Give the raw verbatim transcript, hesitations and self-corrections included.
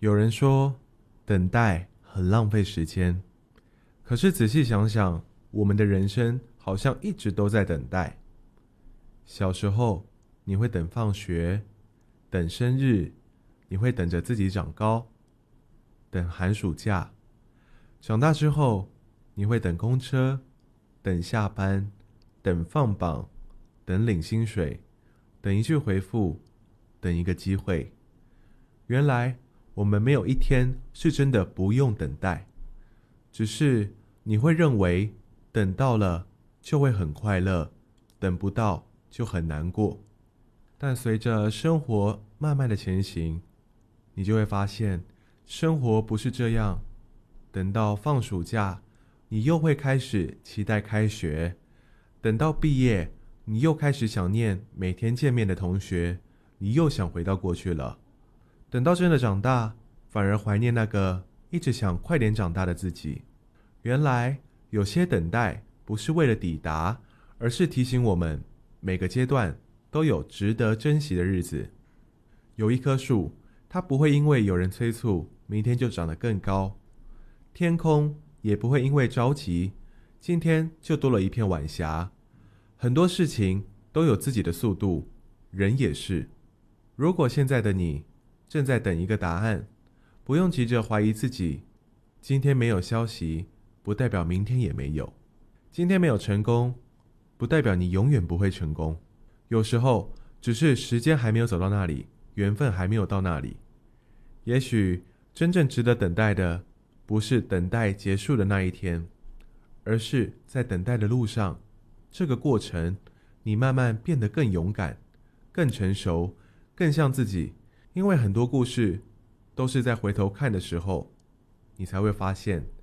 有人说，等待很浪费时间，可是仔细想想，我们的人生好像一直都在等待。小时候，你会等放学，等生日，你会等着自己长高，等寒暑假。长大之后，你会等公车，等下班，等放榜，等领薪水，等一句回复，等一个机会。原来我们没有一天是真的不用等待，只是你会认为等到了就会很快乐，等不到就很难过。但随着生活慢慢的前行，你就会发现生活不是这样。等到放暑假，你又会开始期待开学，等到毕业，你又开始想念每天见面的同学，你又想回到过去了。等到真的长大，反而怀念那个一直想快点长大的自己。原来有些等待不是为了抵达，而是提醒我们每个阶段都有值得珍惜的日子。有一棵树，它不会因为有人催促，明天就长得更高。天空也不会因为着急，今天就多了一片晚霞。很多事情都有自己的速度，人也是。如果现在的你正在等一个答案，不用急着怀疑自己。今天没有消息，不代表明天也没有。今天没有成功，不代表你永远不会成功。有时候只是时间还没有走到那里，缘分还没有到那里。也许真正值得等待的不是等待结束的那一天，而是在等待的路上，这个过程你慢慢变得更勇敢，更成熟，更像自己。因为很多故事都是在回头看的时候，你才会发现